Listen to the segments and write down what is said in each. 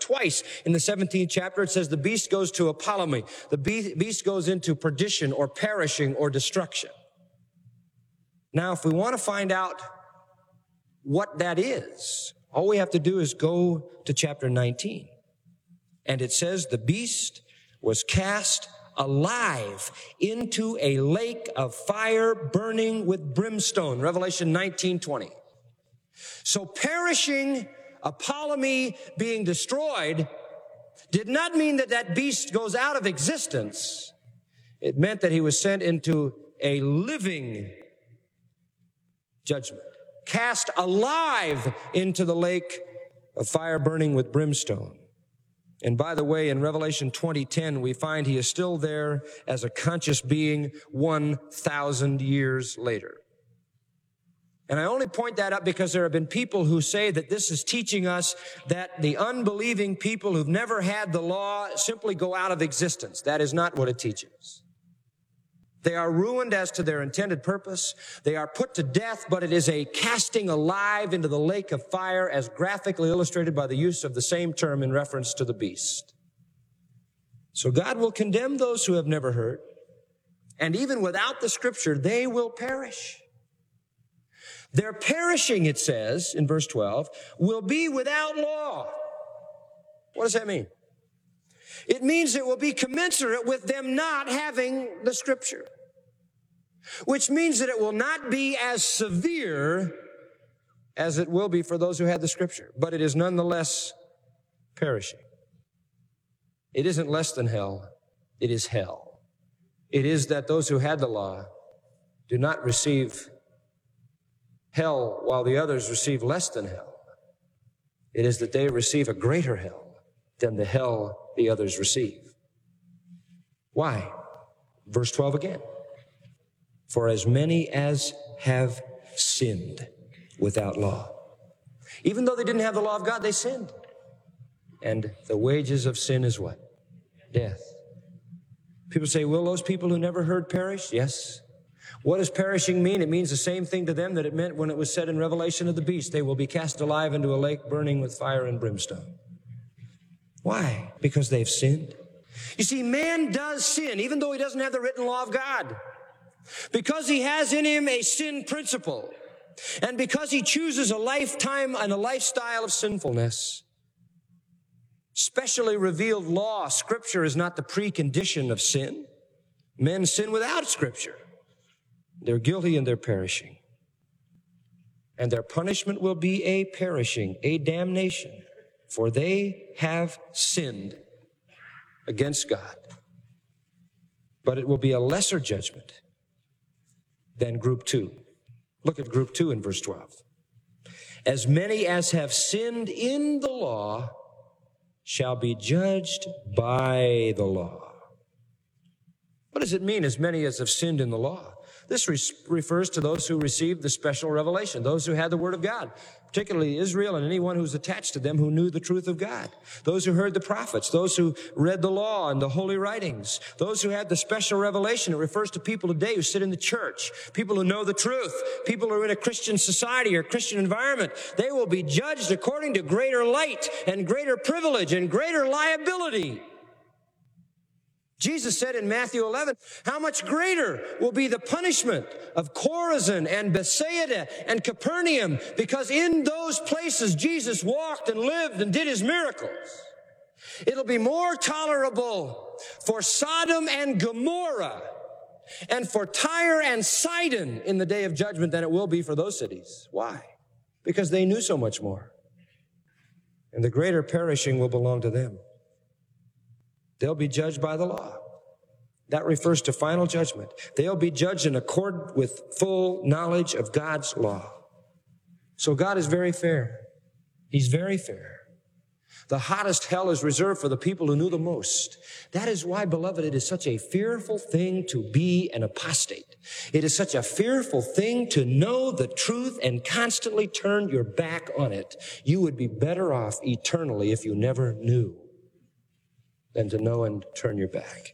Twice in the 17th chapter, it says the beast goes to Apollumi. The beast goes into perdition or perishing or destruction. Now, if we want to find out what that is, all we have to do is go to chapter 19. And it says the beast was cast alive into a lake of fire burning with brimstone. Revelation 19:20. So perishing, Apollumi being destroyed, did not mean that that beast goes out of existence. It meant that he was sent into a living judgment, cast alive into the lake of fire burning with brimstone. And by the way, in Revelation 20:10, we find he is still there as a conscious being 1,000 years later. And I only point that up because there have been people who say that this is teaching us that the unbelieving people who've never had the law simply go out of existence. That is not what it teaches. They are ruined as to their intended purpose. They are put to death, but it is a casting alive into the lake of fire, as graphically illustrated by the use of the same term in reference to the beast. So God will condemn those who have never heard, and even without the scripture, they will perish. Their perishing, it says in verse 12, will be without law. What does that mean? It means it will be commensurate with them not having the scripture, which means that it will not be as severe as it will be for those who had the scripture, but it is nonetheless perishing. It isn't less than hell. It is hell. It is that those who had the law do not receive hell while the others receive less than hell. It is that they receive a greater hell than the hell the others receive. Why? Verse 12 again. For as many as have sinned without law. Even though they didn't have the law of God, they sinned. And the wages of sin is what? Death. People say, will those people who never heard perish? Yes. What does perishing mean? It means the same thing to them that it meant when it was said in Revelation of the beast. They will be cast alive into a lake burning with fire and brimstone. Why? Because they've sinned. You see, man does sin, even though he doesn't have the written law of God. Because he has in him a sin principle. And because he chooses a lifetime and a lifestyle of sinfulness. Specially revealed law, scripture, is not the precondition of sin. Men sin without scripture. They're guilty and they're perishing. And their punishment will be a perishing, a damnation. For they have sinned against God. But it will be a lesser judgment than group 2. Look at group 2 in verse 12. As many as have sinned in the law shall be judged by the law. What does it mean, as many as have sinned in the law? This refers to those who received the special revelation, those who had the Word of God, particularly Israel and anyone who's attached to them who knew the truth of God, those who heard the prophets, those who read the law and the holy writings, those who had the special revelation. It refers to people today who sit in the church, people who know the truth, people who are in a Christian society or Christian environment. They will be judged according to greater light and greater privilege and greater liability. Jesus said in Matthew 11, how much greater will be the punishment of Chorazin and Bethsaida and Capernaum, because in those places Jesus walked and lived and did his miracles. It'll be more tolerable for Sodom and Gomorrah and for Tyre and Sidon in the day of judgment than it will be for those cities. Why? Because they knew so much more. And the greater perishing will belong to them. They'll be judged by the law. That refers to final judgment. They'll be judged in accord with full knowledge of God's law. So God is very fair. He's very fair. The hottest hell is reserved for the people who knew the most. That is why, beloved, it is such a fearful thing to be an apostate. It is such a fearful thing to know the truth and constantly turn your back on it. You would be better off eternally if you never knew than to know and turn your back.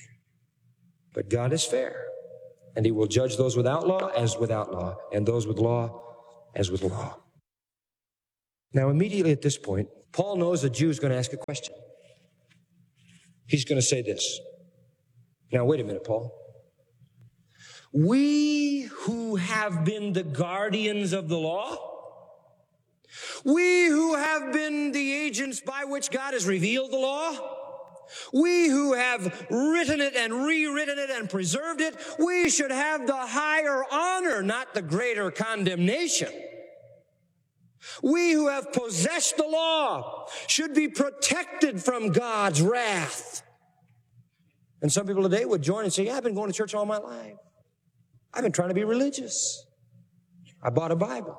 But God is fair, and he will judge those without law as without law, and those with law as with law. Now, immediately at this point, Paul knows a Jew is going to ask a question. He's going to say this. Now, wait a minute, Paul. We who have been the guardians of the law, we who have been the agents by which God has revealed the law, we who have written it and rewritten it and preserved it, we should have the higher honor, not the greater condemnation. We who have possessed the law should be protected from God's wrath. And some people today would join and say, yeah, I've been going to church all my life. I've been trying to be religious. I bought a Bible.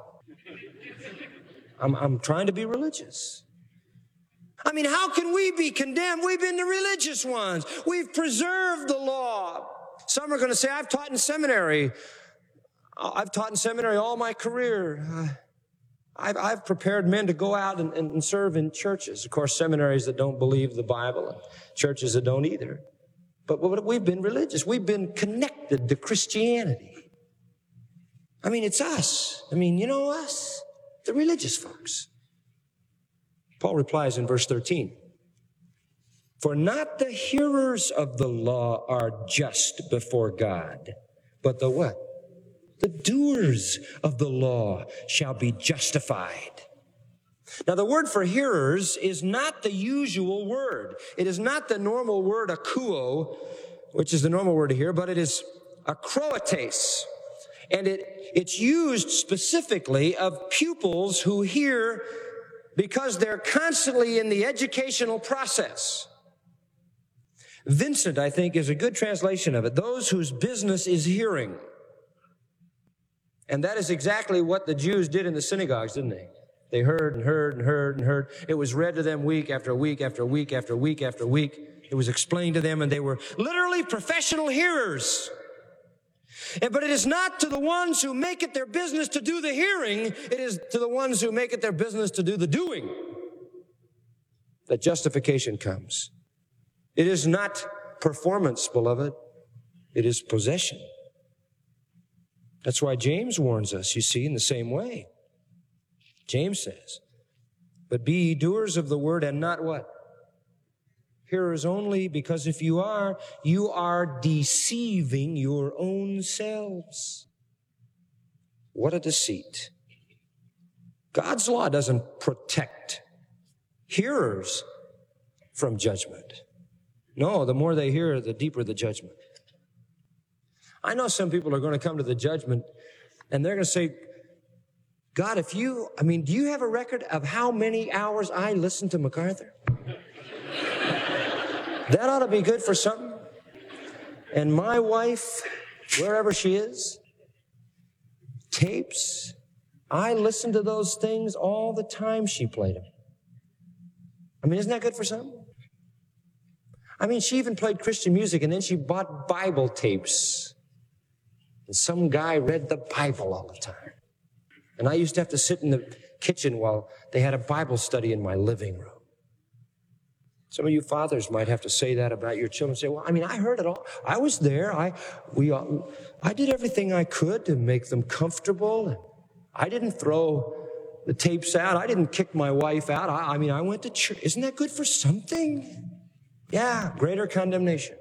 I'm trying to be religious. I mean, how can we be condemned? We've been the religious ones. We've preserved the law. Some are going to say, I've taught in seminary. I've taught in seminary all my career. I've prepared men to go out and serve in churches. Of course, seminaries that don't believe the Bible and churches that don't either. But we've been religious. We've been connected to Christianity. I mean, it's us. I mean, you know us, the religious folks. Paul replies in verse 13, for not the hearers of the law are just before God, but the what? The doers of the law shall be justified. Now, the word for hearers is not the usual word. It is not the normal word akouo, which is the normal word to hear, but it is akroates. And it's used specifically of pupils who hear because they're constantly in the educational process. Vincent, I think, is a good translation of it. Those whose business is hearing. And that is exactly what the Jews did in the synagogues, didn't they? They heard and heard and heard and heard. It was read to them week after week after week after week after week. It was explained to them, and they were literally professional hearers. But it is not to the ones who make it their business to do the hearing. It is to the ones who make it their business to do the doing that justification comes. It is not performance, beloved. It is possession. That's why James warns us, you see, in the same way. James says, but be ye doers of the word and not what? Hearers only, because if you are deceiving your own selves. What a deceit. God's law doesn't protect hearers from judgment. No, the more they hear, the deeper the judgment. I know some people are going to come to the judgment and they're going to say, God, do you have a record of how many hours I listened to MacArthur? That ought to be good for something. And my wife, wherever she is, tapes, I listened to those things all the time she played them. I mean, isn't that good for something? I mean, she even played Christian music and then she bought Bible tapes. And some guy read the Bible all the time. And I used to have to sit in the kitchen while they had a Bible study in my living room. Some of you fathers might have to say that about your children. Say, well, I mean, I heard it all. I was there. I did everything I could to make them comfortable. I didn't throw the tapes out. I didn't kick my wife out. I went to church. Isn't that good for something? Yeah, greater condemnation.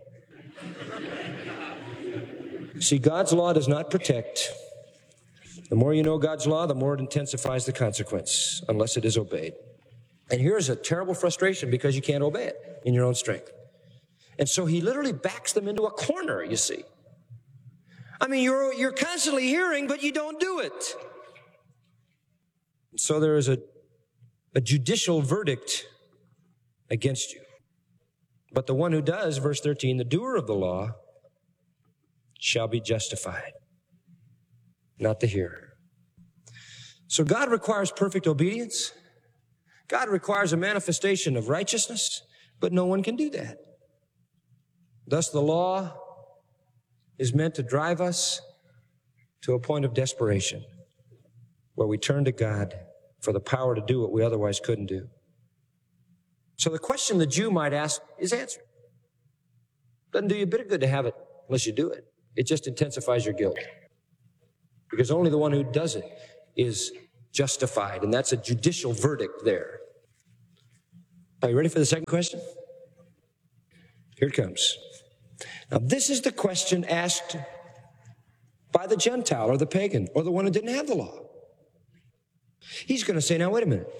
See, God's law does not protect. The more you know God's law, the more it intensifies the consequence, unless it is obeyed. And here's a terrible frustration because you can't obey it in your own strength. And so he literally backs them into a corner, you see. I mean, you're constantly hearing, but you don't do it. So there is a judicial verdict against you. But the one who does, verse 13, the doer of the law shall be justified, not the hearer. So God requires perfect obedience. God requires a manifestation of righteousness, but no one can do that. Thus, the law is meant to drive us to a point of desperation where we turn to God for the power to do what we otherwise couldn't do. So the question the Jew might ask is answered. Doesn't do you a bit of good to have it unless you do it. It just intensifies your guilt. Because only the one who does it is justified. And that's a judicial verdict there. Are you ready for the second question? Here it comes. Now, this is the question asked by the Gentile or the pagan or the one who didn't have the law. He's going to say, now, wait a minute.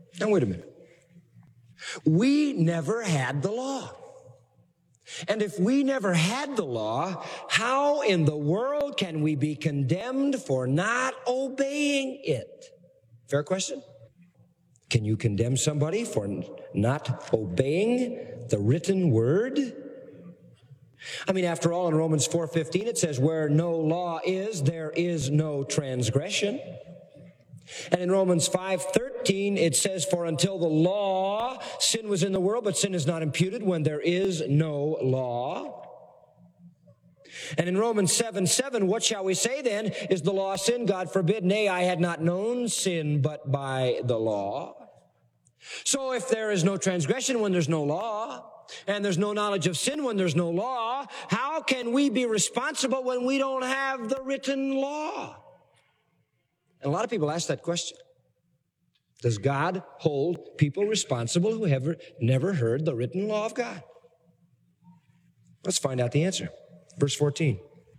We never had the law. And if we never had the law, how in the world can we be condemned for not obeying it? Fair question. Can you condemn somebody for not obeying the written word? I mean, after all, in Romans 4:15, it says, where no law is, there is no transgression. And in Romans 5:13, it says, for until the law, sin was in the world, but sin is not imputed when there is no law. And in Romans 7:7, what shall we say then? Is the law sin? God forbid. Nay, I had not known sin but by the law. So if there is no transgression when there's no law, and there's no knowledge of sin when there's no law, how can we be responsible when we don't have the written law? And a lot of people ask that question. Does God hold people responsible who have never heard the written law of God? Let's find out the answer. Verse 14.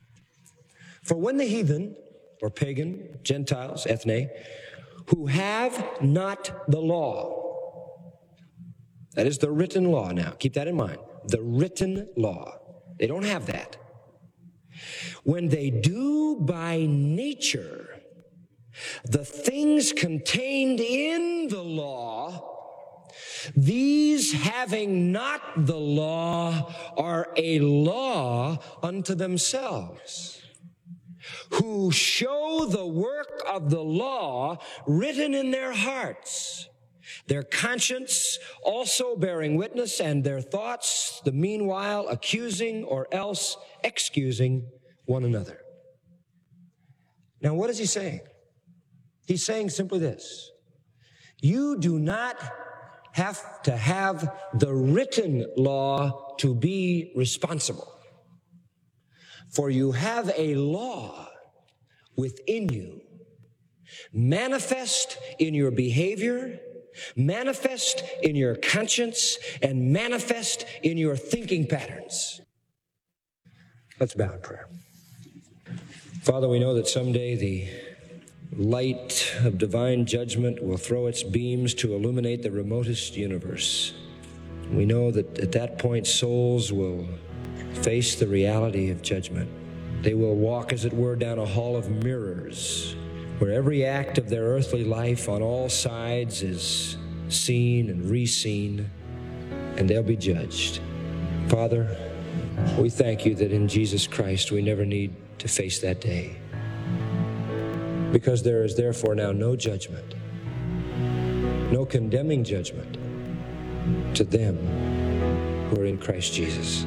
For when the heathen, or pagan, Gentiles, ethne, who have not the law, that is the written law now. Keep that in mind. The written law. They don't have that. When they do by nature the things contained in the law, these having not the law are a law unto themselves, who show the work of the law written in their hearts, their conscience also bearing witness, and their thoughts the meanwhile accusing or else excusing one another. Now, what is he saying? He's saying simply this. You do not have to have the written law to be responsible. For you have a law within you, manifest in your behavior, manifest in your conscience, and manifest in your thinking patterns. Let's bow in prayer. Father, we know that someday the light of divine judgment will throw its beams to illuminate the remotest universe. We know that at that point souls will face the reality of judgment. They will walk, as it were, down a hall of mirrors, where every act of their earthly life on all sides is seen and re-seen, and they'll be judged. Father, we thank you that in Jesus Christ we never need to face that day, because there is therefore now no judgment, no condemning judgment to them who are in Christ Jesus.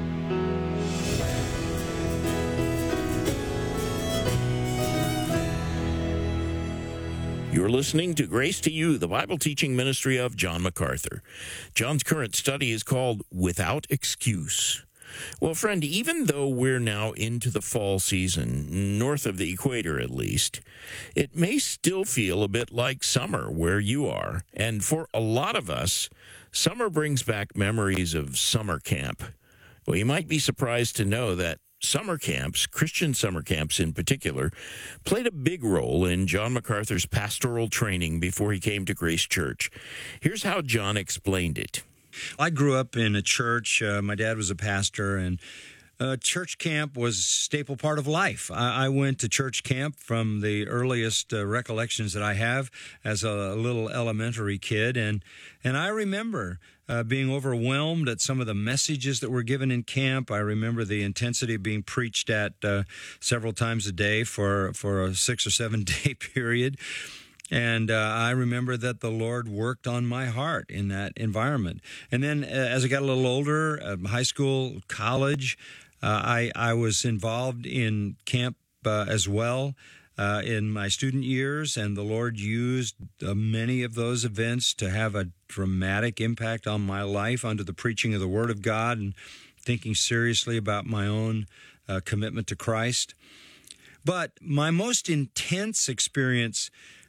You're listening to Grace to You, the Bible teaching ministry of John MacArthur. John's current study is called Without Excuse. Well, friend, even though we're now into the fall season, north of the equator at least, it may still feel a bit like summer where you are. And for a lot of us, summer brings back memories of summer camp. Well, you might be surprised to know that summer camps, Christian summer camps in particular, played a big role in John MacArthur's pastoral training before he came to Grace Church. Here's how John explained it. I grew up in a church. My dad was a pastor, and church camp was a staple part of life. I went to church camp from the earliest recollections that I have as a little elementary kid, and I remember being overwhelmed at some of the messages that were given in camp. I remember the intensity of being preached at several times a day for a 6 or 7 day period. And I remember that the Lord worked on my heart in that environment. And then as I got a little older, high school, college, I was involved in camp as well in my student years, and the Lord used many of those events to have a dramatic impact on my life under the preaching of the Word of God and thinking seriously about my own commitment to Christ. But my most intense experience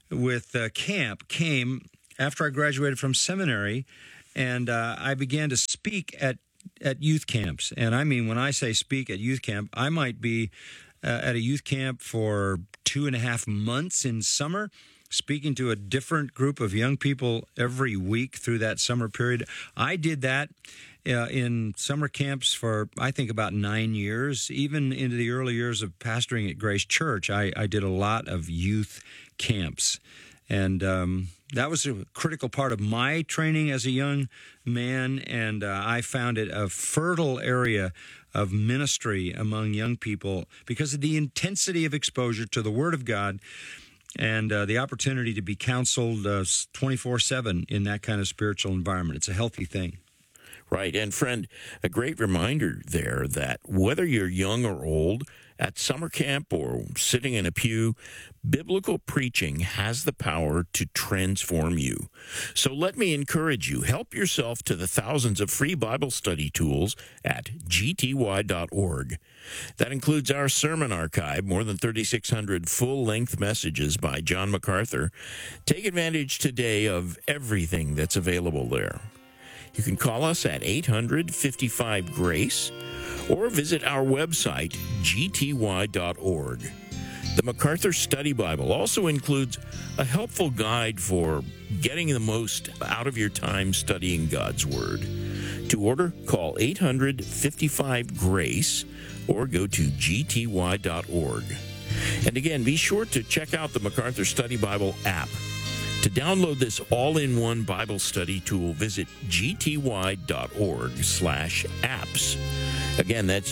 with camp came after I graduated from seminary, and I began to speak at youth camps. And I mean, when I say speak at youth camp, I might be at a youth camp for 2.5 months in summer, speaking to a different group of young people every week through that summer period. I did that in summer camps for, I think, about 9 years. Even into the early years of pastoring at Grace Church, I did a lot of youth camps. And that was a critical part of my training as a young man, and I found it a fertile area of ministry among young people because of the intensity of exposure to the Word of God and the opportunity to be counseled 24/7 in that kind of spiritual environment. It's a healthy thing. Right. And friend, a great reminder there that whether you're young or old, at summer camp or sitting in a pew, biblical preaching has the power to transform you. So let me encourage you, help yourself to the thousands of free Bible study tools at gty.org. That includes our sermon archive, more than 3,600 full-length messages by John MacArthur. Take advantage today of everything that's available there. You can call us at 800-55-GRACE or visit our website, gty.org. The MacArthur Study Bible also includes a helpful guide for getting the most out of your time studying God's Word. To order, call 800-55-GRACE or go to gty.org. And again, be sure to check out the MacArthur Study Bible app. To download this all-in-one Bible study tool, visit gty.org/apps. Again, that's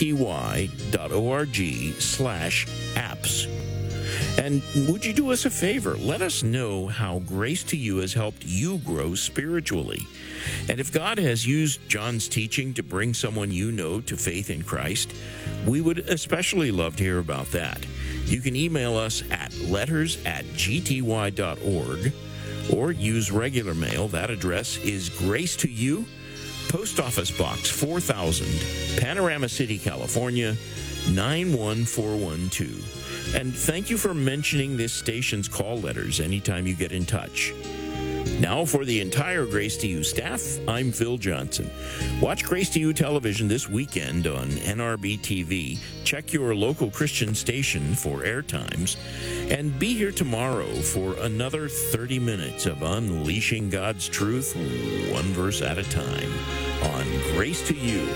gty.org/apps. And would you do us a favor? Let us know how Grace to You has helped you grow spiritually. And if God has used John's teaching to bring someone you know to faith in Christ, we would especially love to hear about that. You can email us at letters@gty.org or use regular mail. That address is Grace to You, Post Office Box 4000, Panorama City, California, 91412. And thank you for mentioning this station's call letters anytime you get in touch. Now, for the entire Grace to You staff, I'm Phil Johnson. Watch Grace to You television this weekend on NRB TV. Check your local Christian station for airtimes. And be here tomorrow for another 30 minutes of unleashing God's truth, one verse at a time, on Grace to You.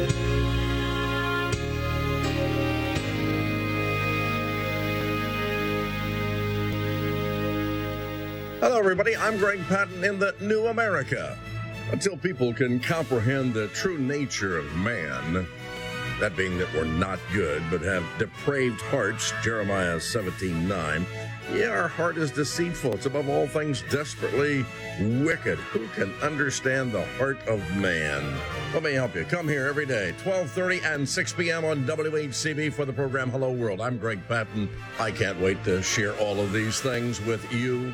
Hello, everybody. I'm Greg Patton in the New America. Until people can comprehend the true nature of man, that being that we're not good but have depraved hearts, Jeremiah 17:9. Yeah, our heart is deceitful. It's above all things desperately wicked. Who can understand the heart of man? Let me help you. Come here every day, 12:30 and 6 p.m. on WHCB for the program Hello World. I'm Greg Patton. I can't wait to share all of these things with you.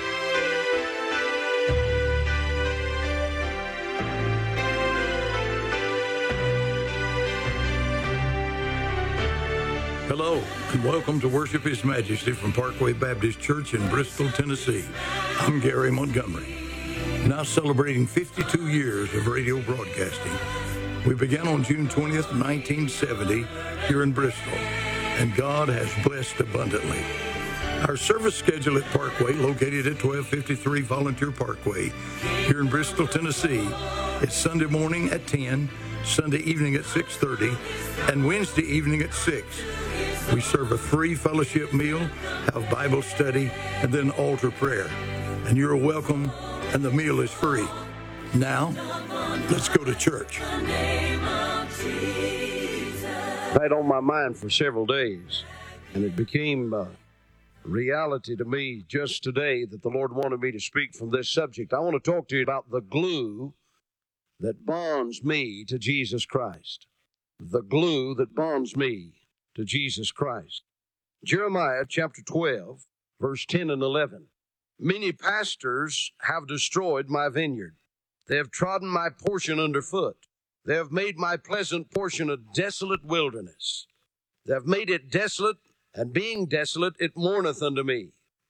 Hello, and welcome to Worship His Majesty from Parkway Baptist Church in Bristol, Tennessee. I'm Gary Montgomery. Now celebrating 52 years of radio broadcasting. We began on June 20th, 1970, here in Bristol, and God has blessed abundantly. Our service schedule at Parkway, located at 1253 Volunteer Parkway, here in Bristol, Tennessee, is Sunday morning at 10, Sunday evening at 6:30, and Wednesday evening at 6. We serve a free fellowship meal, have Bible study, and then altar prayer. And you're welcome, and the meal is free. Now, let's go to church. Had on my mind for several days, and it became a reality to me just today that the Lord wanted me to speak from this subject. I want to talk to you about the glue that bonds me to Jesus Christ. The glue that bonds me to Jesus Christ. Jeremiah chapter 12, verse 10 and 11. Many pastors have destroyed my vineyard. They have trodden my portion underfoot. They have made my pleasant portion a desolate wilderness. They have made it desolate, and being desolate, it mourneth unto me.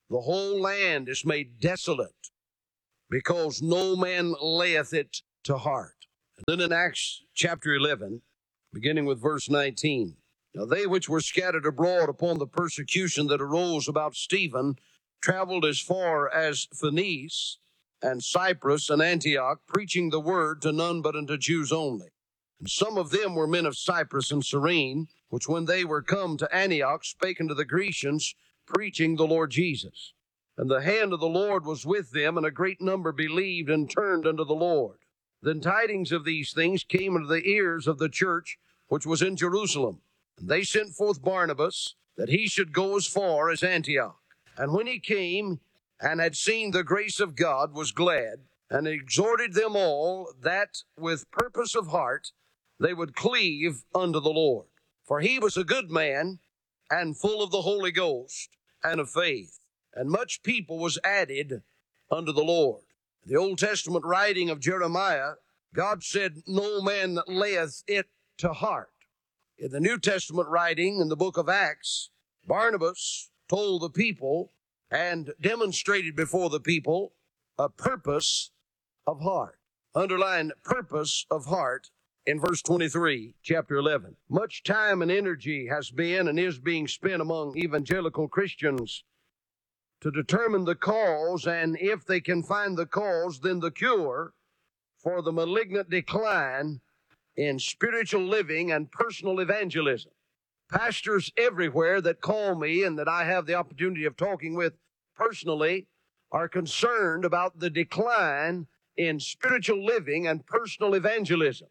the whole land is made desolate, because no man layeth it to heart. And then in Acts chapter 11, beginning with verse 19, now they which were scattered abroad upon the persecution that arose about Stephen traveled as far as Phoenice and Cyprus and Antioch, preaching the word to none but unto Jews only. And some of them were men of Cyprus and Cyrene, which when they were come to Antioch spake unto the Grecians, preaching the Lord Jesus. And the hand of the Lord was with them, and a great number believed and turned unto the Lord. Then tidings of these things came into the ears of the church which was in Jerusalem. And they sent forth Barnabas, that he should go as far as Antioch. And when he came and had seen the grace of God, was glad, and exhorted them all that with purpose of heart they would cleave unto the Lord. For he was a good man, and full of the Holy Ghost and of faith. And much people was added unto the Lord. The Old Testament writing of Jeremiah, God said, no man layeth it to heart. In the New Testament writing in the book of Acts, Barnabas told the people and demonstrated before the people a purpose of heart. Underline purpose of heart in verse 23, chapter 11. Much time and energy has been and is being spent among evangelical Christians to determine the cause, and if they can find the cause, then the cure for the malignant decline in spiritual living and personal evangelism. Pastors everywhere that call me and that I have the opportunity of talking with personally are concerned about the decline in spiritual living and personal evangelism.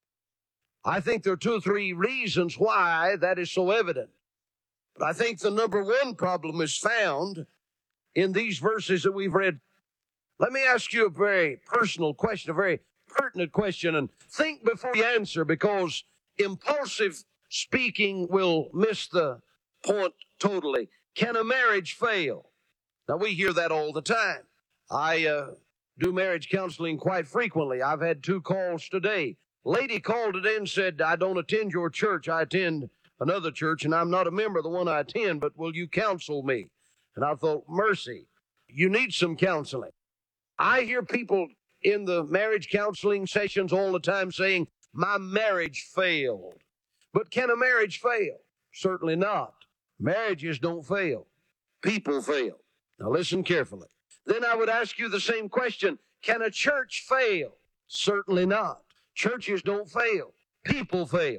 I think there are 2 or 3 reasons why that is so evident. But I think the number one problem is found in these verses that we've read. Let me ask you a very personal question, a very pertinent question, and think before you answer, because impulsive speaking will miss the point totally. Can a marriage fail? Now, we hear that all the time. I do marriage counseling quite frequently. I've had 2 calls today. Lady called today and said, I don't attend your church. I attend another church, and I'm not a member of the one I attend, but will you counsel me? And I thought, mercy, you need some counseling. I hear people in the marriage counseling sessions all the time saying, my marriage failed. But can a marriage fail? Certainly not. Marriages don't fail. People fail. Now listen carefully. Then I would ask you the same question. Can a church fail? Certainly not. Churches don't fail. People fail.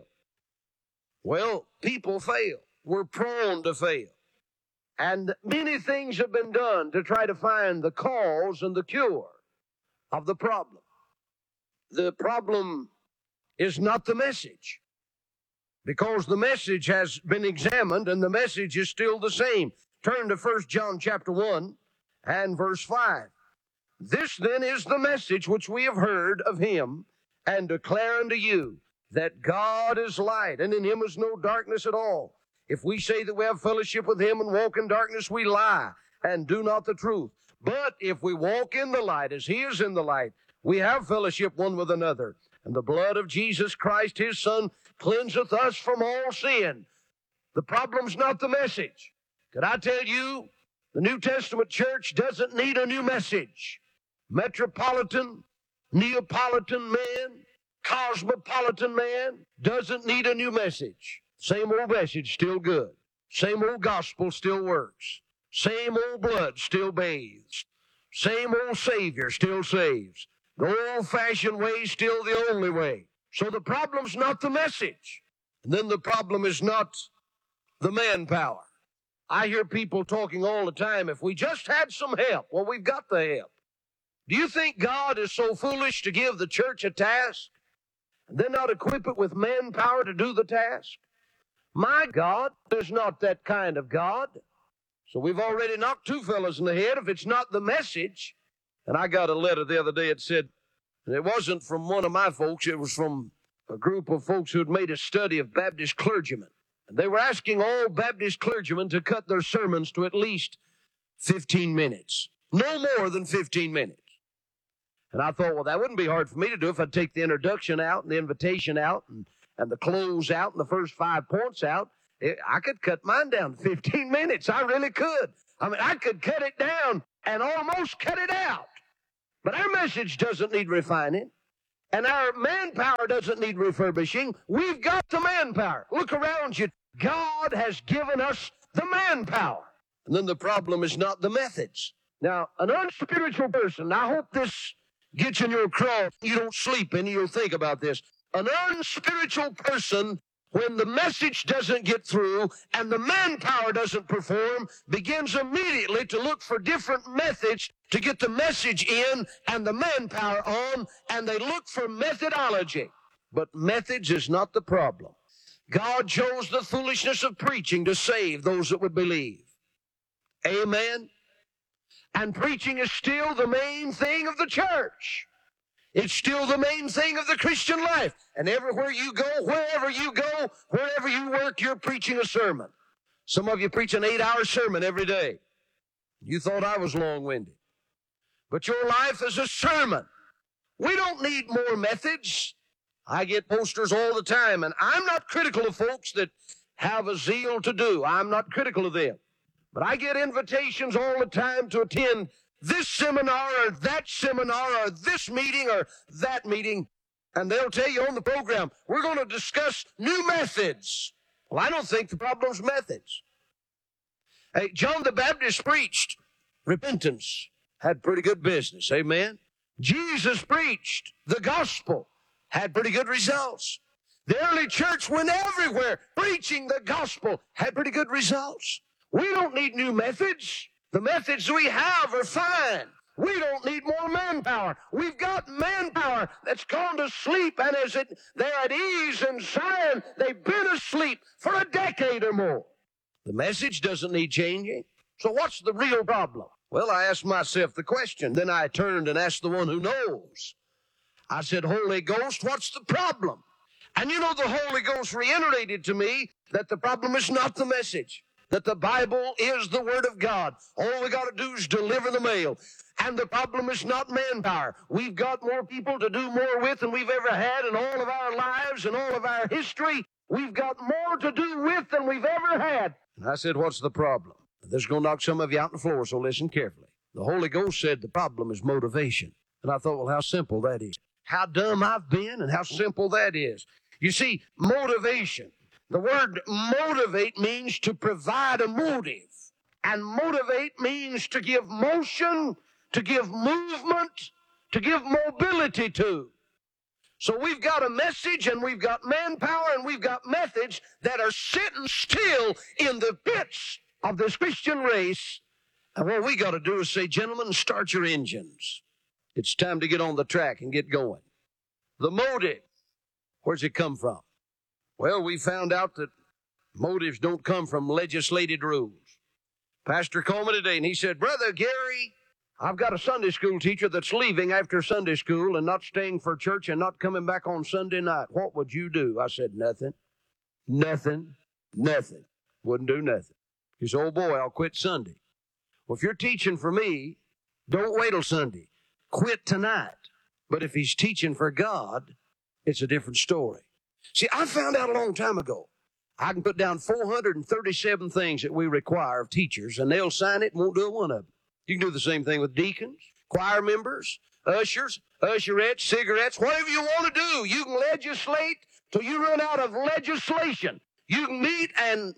Well, people fail. We're prone to fail. And many things have been done to try to find the cause and the cure of the problem. The problem is not the message, because the message has been examined and the message is still the same. Turn to 1 John chapter 1 and verse 5. This then is the message which we have heard of him and declare unto you, that God is light, and in him is no darkness at all. If we say that we have fellowship with him and walk in darkness, we lie and do not the truth. But if we walk in the light as he is in the light, we have fellowship one with another. And the blood of Jesus Christ, his Son, cleanseth us from all sin. The problem's not the message. Could I tell you, the New Testament church doesn't need a new message. Metropolitan, Neapolitan man, cosmopolitan man doesn't need a new message. Same old message, still good. Same old gospel still works. Same old blood still bathes. Same old Savior still saves. The old-fashioned way is still the only way. So the problem's not the message. And then the problem is not the manpower. I hear people talking all the time, if we just had some help. Well, we've got the help. Do you think God is so foolish to give the church a task and then not equip it with manpower to do the task? My God is not that kind of God. So we've already knocked 2 fellows in the head if it's not the message. And I got a letter the other day. It said, and it wasn't from one of my folks. It was from a group of folks who had made a study of Baptist clergymen. And they were asking all Baptist clergymen to cut their sermons to at least 15 minutes. No more than 15 minutes. And I thought, well, that wouldn't be hard for me to do if I'd take the introduction out and the invitation out and the close out and the first 5 points out. I could cut mine down to 15 minutes. I really could. I mean, I could cut it down and almost cut it out. But our message doesn't need refining, and our manpower doesn't need refurbishing. We've got the manpower. Look around you. God has given us the manpower. And then the problem is not the methods. Now, an unspiritual person, I hope this gets in your craw. You don't sleep and you'll think about this. An unspiritual person, when the message doesn't get through and the manpower doesn't perform, begins immediately to look for different methods to get the message in and the manpower on, and they look for methodology. But methods is not the problem. God chose the foolishness of preaching to save those that would believe. Amen? And preaching is still the main thing of the church. It's still the main thing of the Christian life. And everywhere you go, wherever you go, wherever you work, you're preaching a sermon. Some of you preach an 8-hour sermon every day. You thought I was long-winded. But your life is a sermon. We don't need more methods. I get posters all the time, and I'm not critical of folks that have a zeal to do. I'm not critical of them. But I get invitations all the time to attend this seminar or this meeting or that meeting, and they'll tell you on the program, we're going to discuss new methods. Well, I don't think the problem's methods. Hey, John the Baptist preached repentance, had pretty good business, amen? Jesus preached the gospel, had pretty good results. The early church went everywhere preaching the gospel, had pretty good results. We don't need new methods. The methods we have are fine. We don't need more manpower. We've got manpower that's gone to sleep, and they're at ease in Zion. They've been asleep for a decade or more. The message doesn't need changing. So what's the real problem? Well, I asked myself the question. Then I turned and asked the one who knows. I said, Holy Ghost, what's the problem? And you know, the Holy Ghost reiterated to me that the problem is not the message, that the Bible is the Word of God. All we got to do is deliver the mail. And the problem is not manpower. We've got more people to do more with than we've ever had in all of our lives and all of our history. We've got more to do with than we've ever had. And I said, what's the problem? This is going to knock some of you out on the floor, so listen carefully. The Holy Ghost said the problem is motivation. And I thought, well, how simple that is. How dumb I've been and how simple that is. You see, motivation. The word motivate means to provide a motive. And motivate means to give motion, to give movement, to give mobility to. So we've got a message and we've got manpower and we've got methods that are sitting still in the pits of this Christian race. And what we got to do is say, gentlemen, start your engines. It's time to get on the track and get going. The motive, where's it come from? Well, we found out that motives don't come from legislated rules. Pastor called me today and he said, Brother Gary, I've got a Sunday school teacher that's leaving after Sunday school and not staying for church and not coming back on Sunday night. What would you do? I said, nothing. Wouldn't do nothing. He said, oh boy, I'll quit Sunday. Well, if you're teaching for me, don't wait till Sunday. Quit tonight. But if he's teaching for God, it's a different story. See, I found out a long time ago, I can put down 437 things that we require of teachers, and they'll sign it and won't do one of them. You can do the same thing with deacons, choir members, ushers, usherettes, cigarettes, whatever you want to do. You can legislate till you run out of legislation. You can meet and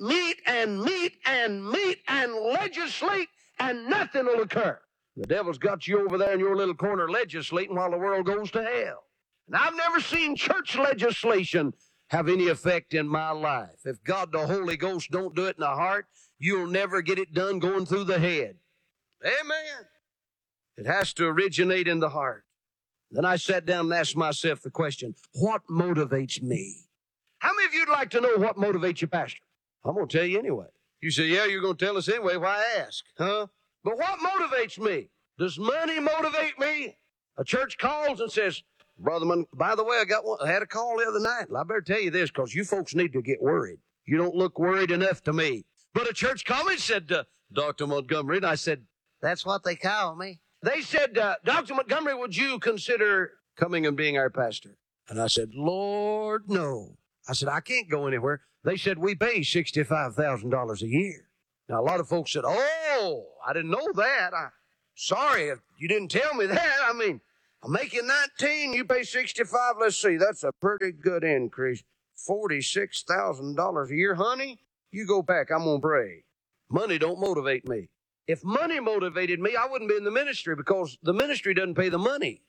legislate, and nothing will occur. The devil's got you over there in your little corner legislating while the world goes to hell. And I've never seen church legislation have any effect in my life. If God the Holy Ghost don't do it in the heart, you'll never get it done going through the head. Amen. It has to originate in the heart. Then I sat down and asked myself the question, what motivates me? How many of you'd like to know what motivates your pastor? I'm going to tell you anyway. You say, yeah, you're going to tell us anyway. Why ask? Huh? But what motivates me? Does money motivate me? A church calls and says, Brother Man, by the way, I had a call the other night. I better tell you this because you folks need to get worried. You don't look worried enough to me. But a church called me and said, Dr. Montgomery, and I said, that's what they call me. They said, Dr. Montgomery, would you consider coming and being our pastor? And I said, Lord, no. I said, I can't go anywhere. They said, we pay $65,000 a year. Now, a lot of folks said, oh, Oh, I didn't know that. Sorry if you didn't tell me that. I mean, I'm making 19, you pay 65. Let's see, that's a pretty good increase. $46,000 a year, honey. You go back, I'm going to pray. Money don't motivate me. If money motivated me, I wouldn't be in the ministry because the ministry doesn't pay the money.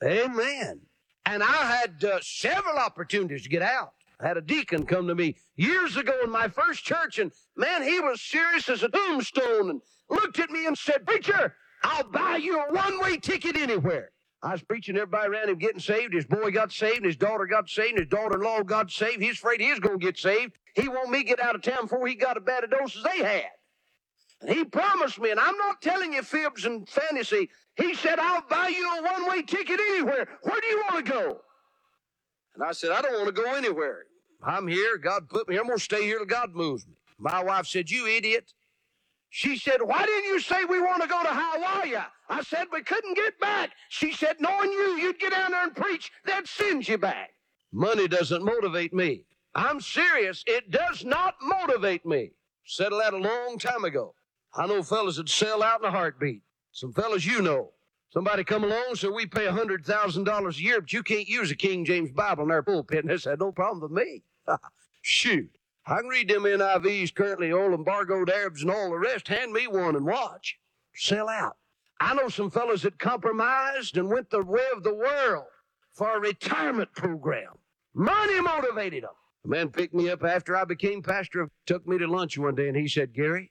Amen. And I had several opportunities to get out. I had a deacon come to me years ago in my first church, and man, he was serious as a tombstone and looked at me and said, "Preacher, I'll buy you a one-way ticket anywhere." I was preaching, everybody around him getting saved. His boy got saved, his daughter got saved, and his daughter-in-law got saved. He's afraid he was going to get saved. He want me to get out of town before he got as bad a dose as they had. And he promised me, and I'm not telling you fibs and fantasy, he said, "I'll buy you a one-way ticket anywhere. Where do you want to go?" And I said, "I don't want to go anywhere. I'm here. God put me here. I'm going to stay here till God moves me." My wife said, "You idiot." She said, "Why didn't you say we want to go to Hawaii?" I said, "We couldn't get back." She said, "Knowing you'd get down there and preach, they'd send you back." Money doesn't motivate me. I'm serious. It does not motivate me. Settled that a long time ago. I know fellas that sell out in a heartbeat. Some fellas you know. Somebody come along and said, "We pay $100,000 a year, but you can't use a King James Bible in our pulpit." And they said, "No problem with me." Shoot. I can read them NIVs currently, all embargoed Arabs and all the rest. Hand me one and watch. Sell out. I know some fellas that compromised and went the way of the world for a retirement program. Money motivated them. A man picked me up after I became pastor, took me to lunch one day, and he said, "Gary,"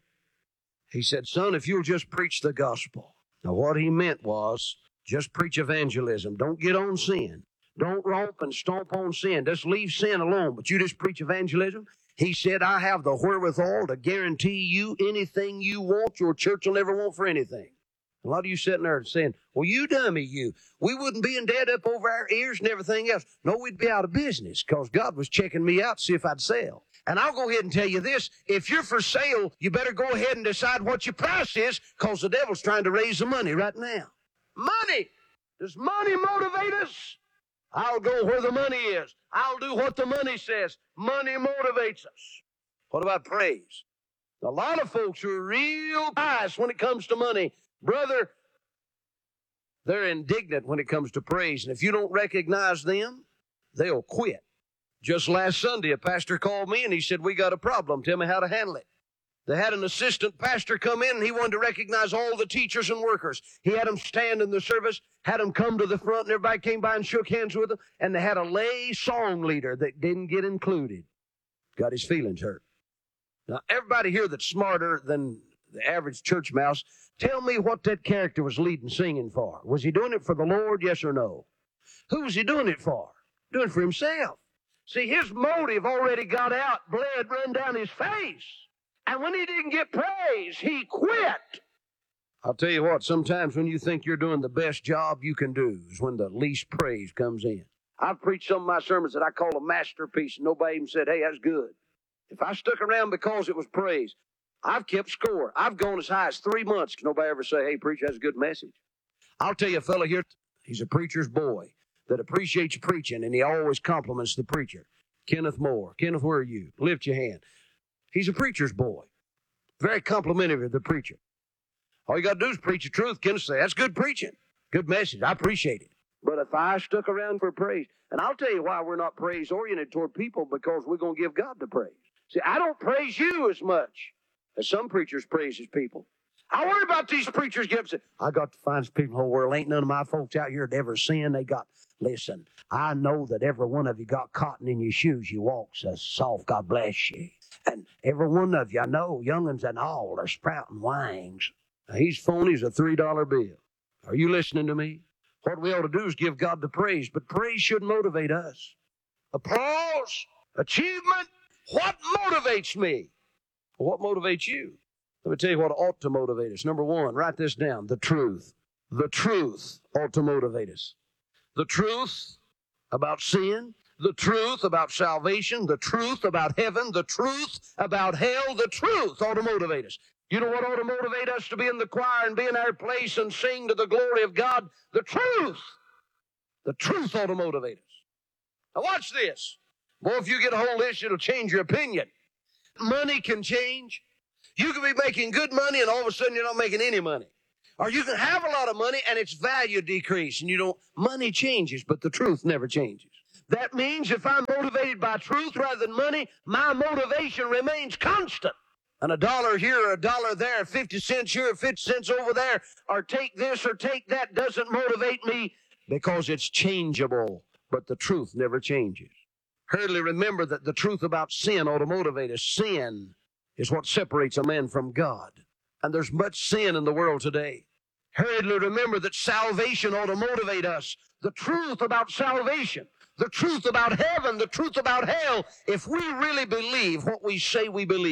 he said, "son, if you'll just preach the gospel." Now, what he meant was just preach evangelism. Don't get on sin. Don't romp and stomp on sin. Just leave sin alone, but you just preach evangelism. He said, "I have the wherewithal to guarantee you anything you want, your church will never want for anything." A lot of you sitting there saying, "Well, you dummy, you. We wouldn't be in debt up over our ears and everything else." No, we'd be out of business because God was checking me out to see if I'd sell. And I'll go ahead and tell you this. If you're for sale, you better go ahead and decide what your price is because the devil's trying to raise the money right now. Money. Does money motivate us? I'll go where the money is. I'll do what the money says. Money motivates us. What about praise? A lot of folks are real pious when it comes to money. Brother, they're indignant when it comes to praise. And if you don't recognize them, they'll quit. Just last Sunday, a pastor called me and he said, "We got a problem. Tell me how to handle it." They had an assistant pastor come in, and he wanted to recognize all the teachers and workers. He had them stand in the service, had them come to the front, and everybody came by and shook hands with them. And they had a lay song leader that didn't get included. Got his feelings hurt. Now, everybody here that's smarter than the average church mouse, tell me what that character was leading singing for. Was he doing it for the Lord, yes or no? Who was he doing it for? Doing it for himself. See, his motive already got out, blood run down his face. And when he didn't get praise, he quit. I'll tell you what, sometimes when you think you're doing the best job you can do is when the least praise comes in. I've preached some of my sermons that I call a masterpiece, and nobody even said, "Hey, that's good." If I stuck around because it was praise, I've kept score. I've gone as high as 3 months because nobody ever say, "Hey, preacher, that's a good message." I'll tell you a fellow here, he's a preacher's boy that appreciates preaching, and he always compliments the preacher. Kenneth Moore. Kenneth, where are you? Lift your hand. He's a preacher's boy. Very complimentary of the preacher. All you got to do is preach the truth. Kenneth say, "That's good preaching. Good message. I appreciate it." But if I stuck around for praise, and I'll tell you why we're not praise-oriented toward people, because we're going to give God the praise. See, I don't praise you as much as some preachers praise his people. I worry about these preachers get upset. "I got the finest people in the whole world. Ain't none of my folks out here that ever sinned. They got," listen, I know that every one of you got cotton in your shoes. You walk so soft, God bless you. And every one of you, I know, young'uns and all, are sprouting wings. Now, he's phony as a $3 bill. Are you listening to me? What we ought to do is give God the praise, but praise should motivate us. Applause, achievement, what motivates me? What motivates you? Let me tell you what ought to motivate us. Number one, write this down, the truth. The truth ought to motivate us. The truth about sin, the truth about salvation, the truth about heaven, the truth about hell, the truth ought to motivate us. You know what ought to motivate us to be in the choir and be in our place and sing to the glory of God? The truth. The truth ought to motivate us. Now watch this. Boy, if you get a hold of this, it'll change your opinion. Money can change. You can be making good money and all of a sudden you're not making any money. Or you can have a lot of money and its value decrease and money changes, but the truth never changes. That means if I'm motivated by truth rather than money, my motivation remains constant. And a dollar here or a dollar there, 50 cents here or 50 cents over there, or take this or take that doesn't motivate me because it's changeable. But the truth never changes. Hurriedly remember that the truth about sin ought to motivate us. Sin is what separates a man from God. And there's much sin in the world today. Hurriedly remember that salvation ought to motivate us. The truth about salvation, the truth about heaven, the truth about hell. If we really believe what we say we believe,